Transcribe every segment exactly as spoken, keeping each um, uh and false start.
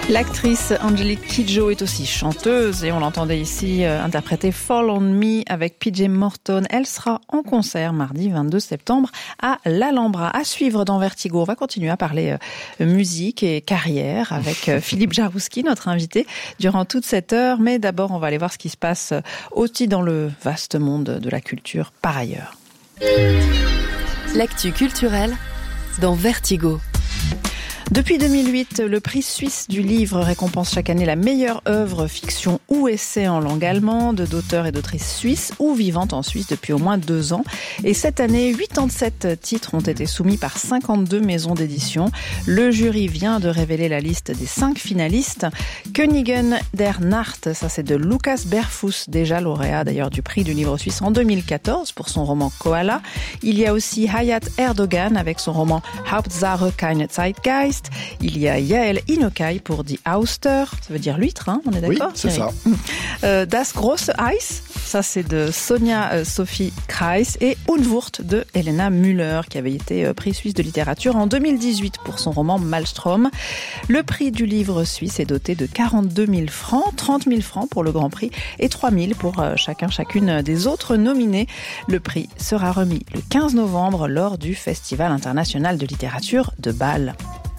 L'actrice Angelique Kidjo est aussi chanteuse et on l'entendait ici euh, interpréter Fall on Me avec P J Morton. Elle sera en concert mardi vingt-deux septembre à l'Alhambra. À suivre dans Vertigo. On va continuer à parler euh, musique et carrière avec euh, Philippe Jarouski, notre invité, durant toute cette heure. Mais d'abord, on va aller voir ce qui se passe aussi dans le vaste monde de la culture par ailleurs. L'actu culturelle dans Vertigo. Depuis deux mille huit, le prix suisse du livre récompense chaque année la meilleure œuvre fiction ou essai en langue allemande d'auteurs et d'autrices suisses ou vivantes en Suisse depuis au moins deux ans. Et cette année, quatre-vingt-dix-sept titres ont été soumis par cinquante-deux maisons d'édition. Le jury vient de révéler la liste des cinq finalistes. Königen der Nacht, ça c'est de Lukas Berfuss, déjà lauréat d'ailleurs du prix du livre suisse en deux mille quatorze pour son roman Koala. Il y a aussi Hayat Erdogan avec son roman Hauptsache keine Zeitgeist. Il y a Yael Inokai pour Die Auster, ça veut dire l'huître, hein, on est d'accord? Oui, c'est ça. Euh, Das große Eis, ça c'est de Sonia euh, Sophie Kreis, et Unwurt de Helena Müller, qui avait été euh, prix suisse de littérature en deux mille dix-huit pour son roman Maelstrom. Le prix du livre suisse est doté de quarante-deux mille francs, trente mille francs pour le Grand Prix et trois mille pour euh, chacun chacune des autres nominés. Le prix sera remis le quinze novembre lors du Festival international de littérature de Bâle.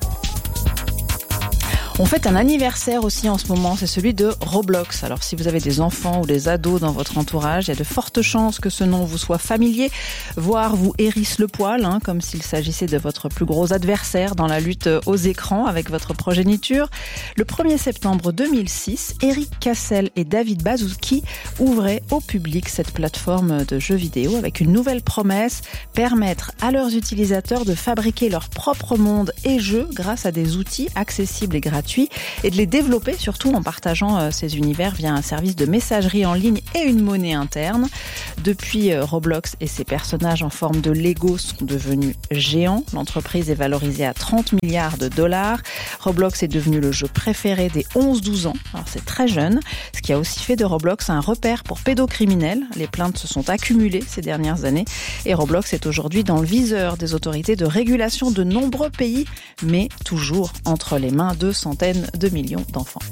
On fête un anniversaire aussi en ce moment, c'est celui de Roblox. Alors si vous avez des enfants ou des ados dans votre entourage, il y a de fortes chances que ce nom vous soit familier, voire vous hérisse le poil, hein, comme s'il s'agissait de votre plus gros adversaire dans la lutte aux écrans avec votre progéniture. Le premier septembre deux mille six, Eric Cassel et David Baszucki ouvraient au public cette plateforme de jeux vidéo avec une nouvelle promesse, permettre à leurs utilisateurs de fabriquer leur propre monde et jeux grâce à des outils accessibles et gratuits, et de les développer surtout en partageant euh, ces univers via un service de messagerie en ligne et une monnaie interne. Depuis, euh, Roblox et ses personnages en forme de Lego sont devenus géants. L'entreprise est valorisée à trente milliards de dollars. Roblox est devenu le jeu préféré des onze douze ans. Alors c'est très jeune, ce qui a aussi fait de Roblox un repère pour pédocriminels. Les plaintes se sont accumulées ces dernières années et Roblox est aujourd'hui dans le viseur des autorités de régulation de nombreux pays, mais toujours entre les mains de centaines de millions d'enfants.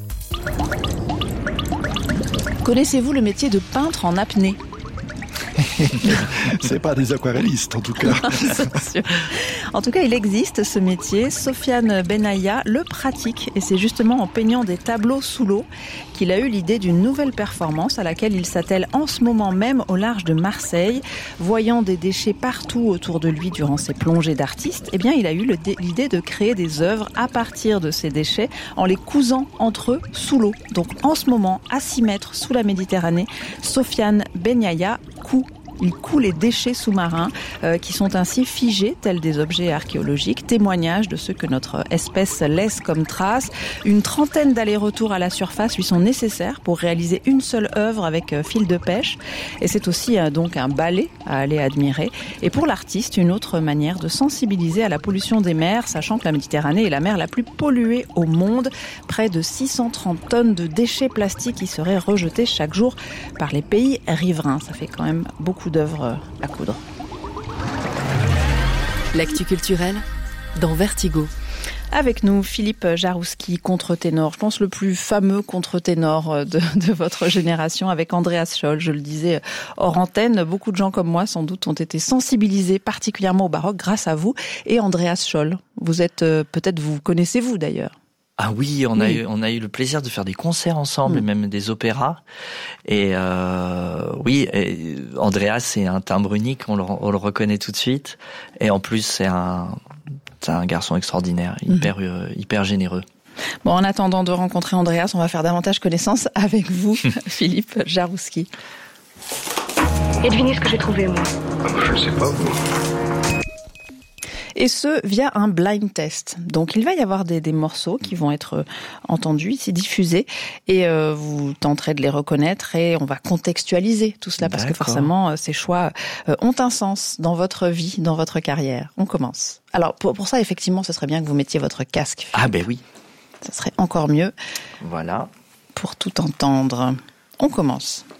Connaissez-vous le métier de peintre en apnée ? C'est pas des aquarellistes, en tout cas. C'est sûr. En tout cas, il existe ce métier. Sofiane Benaya le pratique et c'est justement en peignant des tableaux sous l'eau qu'il a eu l'idée d'une nouvelle performance à laquelle il s'attelle en ce moment même au large de Marseille. Voyant des déchets partout autour de lui durant ses plongées d'artiste, eh bien, il a eu le dé- l'idée de créer des œuvres à partir de ces déchets en les cousant entre eux sous l'eau. Donc, en ce moment, à six mètres sous la Méditerranée, Sofiane Benaya coud Il coud les déchets sous-marins euh, qui sont ainsi figés tels des objets archéologiques, témoignage de ce que notre espèce laisse comme trace. Une trentaine d'allers-retours à la surface lui sont nécessaires pour réaliser une seule œuvre avec euh, fil de pêche. Et c'est aussi euh, donc un ballet à aller admirer. Et pour l'artiste, une autre manière de sensibiliser à la pollution des mers, sachant que la Méditerranée est la mer la plus polluée au monde. Près de six cent trente tonnes de déchets plastiques qui seraient rejetés chaque jour par les pays riverains. Ça fait quand même beaucoup d'œuvres à coudre. L'actu culturelle dans Vertigo. Avec nous, Philippe Jarouski, contre-ténor, je pense le plus fameux contre-ténor de, de votre génération, avec Andreas Scholl. Je le disais hors antenne, beaucoup de gens comme moi, sans doute, ont été sensibilisés particulièrement au baroque grâce à vous et Andreas Scholl. Vous êtes, peut-être vous connaissez-vous d'ailleurs. Ah oui, on oui. a eu on a eu le plaisir de faire des concerts ensemble mmh. et même des opéras. Et euh, oui, et Andreas c'est un timbre unique, on le on le reconnaît tout de suite. Et en plus c'est un c'est un garçon extraordinaire, hyper mmh. euh, hyper généreux. Bon, en attendant de rencontrer Andreas, on va faire davantage connaissance avec vous, Philippe Jarouski. Et devinez ce que j'ai trouvé moi. Je sais pas vous. Et ce, via un blind test. Donc, il va y avoir des, des morceaux qui vont être entendus, ici diffusés, et euh, vous tenterez de les reconnaître, et on va contextualiser tout cela, parce D'accord. que forcément, ces choix euh, ont un sens dans votre vie, dans votre carrière. On commence. Alors, pour, pour ça, effectivement, ce serait bien que vous mettiez votre casque. Ah ben oui. Ça serait encore mieux. Voilà. Pour tout entendre. On commence.